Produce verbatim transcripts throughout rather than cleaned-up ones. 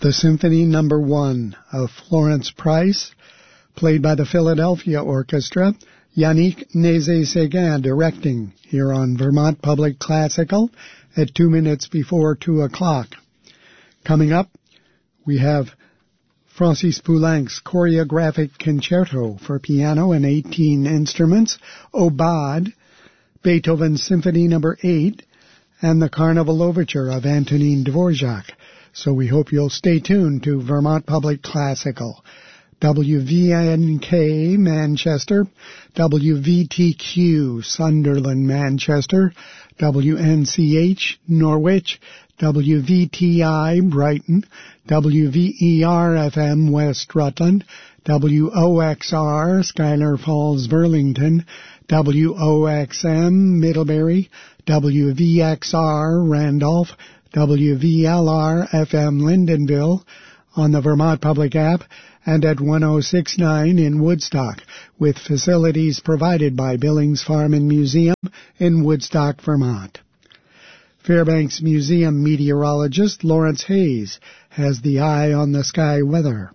the Symphony Number One of Florence Price, played by the Philadelphia Orchestra, Yannick Nézet-Séguin directing, here on Vermont Public Classical at two minutes before two o'clock. Coming up, we have Francis Poulenc's choreographic concerto for piano and eighteen instruments, Aubade, Beethoven's Symphony Number Eight, and the Carnival Overture of Antonin Dvorak. So we hope you'll stay tuned to Vermont Public Classical. W V N K Manchester, W V T Q Sunderland Manchester, W N C H Norwich, W V T I Brighton, W V E R F M West Rutland, W O X R Schuyler Falls Burlington, W O X M Middlebury, W V X R Randolph, W V L R F M Lyndonville, on the Vermont Public app, and at one oh six point nine in Woodstock, with facilities provided by Billings Farm and Museum in Woodstock, Vermont. Fairbanks Museum meteorologist Lawrence Hayes has the Eye on the Sky weather.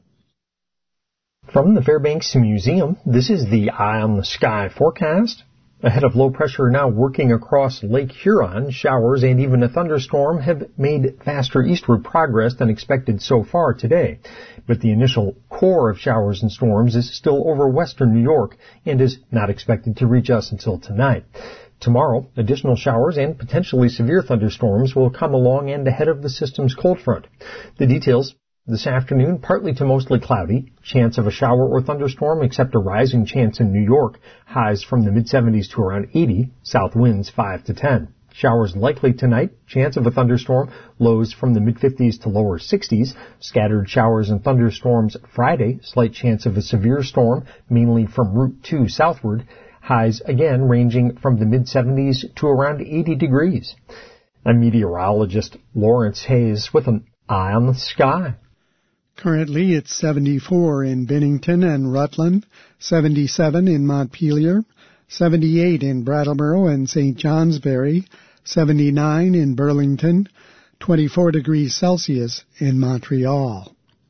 From the Fairbanks Museum, this is the Eye on the Sky forecast. Ahead of low pressure now working across Lake Huron, showers and even a thunderstorm have made faster eastward progress than expected so far today. But the initial core of showers and storms is still over western New York and is not expected to reach us until tonight. Tomorrow, additional showers and potentially severe thunderstorms will come along and ahead of the system's cold front. The details: this afternoon, partly to mostly cloudy, chance of a shower or thunderstorm except a rising chance in New York, highs from the mid seventies to around eighty, south winds five to ten. Showers likely tonight, chance of a thunderstorm, lows from the mid fifties to lower sixties, scattered showers and thunderstorms Friday, slight chance of a severe storm, mainly from Route two southward, highs again ranging from the mid seventies to around eighty degrees. I'm meteorologist Lawrence Hayes with an Eye on the Sky. Currently, it's seventy-four in Bennington and Rutland, seventy-seven in Montpelier, seventy-eight in Brattleboro and Saint Johnsbury, seventy-nine in Burlington, twenty-four degrees Celsius in Montreal.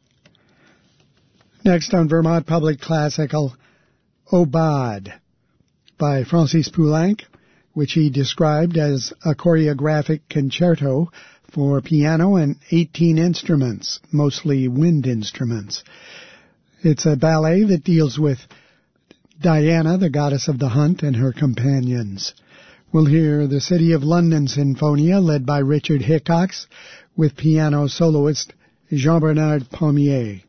Next on Vermont Public Classical, Aubade by Francis Poulenc, which he described as a choreographic concerto for piano and eighteen instruments, mostly wind instruments. It's a ballet that deals with Diana, the goddess of the hunt, and her companions. We'll hear the City of London Sinfonia, led by Richard Hickox, with piano soloist Jean-Bernard Pommier.